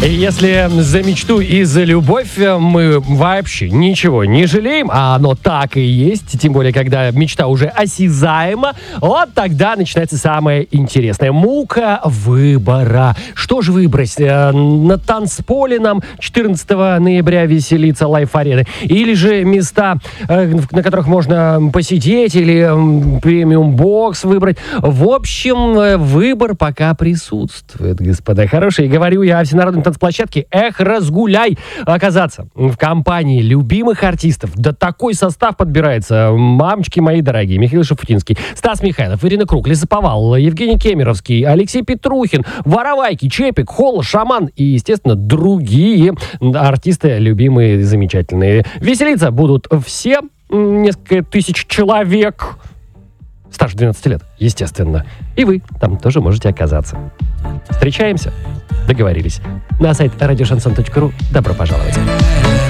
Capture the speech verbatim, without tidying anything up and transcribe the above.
Если за мечту и за любовь мы вообще ничего не жалеем, а оно так и есть, тем более, когда мечта уже осязаема, вот тогда начинается самое интересное. Мука выбора. Что же выбрать? На танцполе нам четырнадцатого ноября веселиться лайф-арены? Или же места, на которых можно посидеть, или премиум-бокс выбрать? В общем, выбор пока присутствует, господа хорошие. Говорю я о всенародной танцплощадке «Эх, разгуляй!» Оказаться в компании любимых артистов. Да такой состав подбирается. Мамочки мои дорогие. Михаил Шафутинский, Стас Михайлов, Ирина Круг, Лесоповал, Евгений Кемеровский, Алексей Петрухин, Воровайки, Чепик, Холл, Шаман и, естественно, другие артисты любимые, замечательные. Веселиться будут все, несколько тысяч человек. Старше двенадцати лет, естественно. И вы там тоже можете оказаться. Встречаемся? Договорились. На сайт радиошансон точка ру добро пожаловать.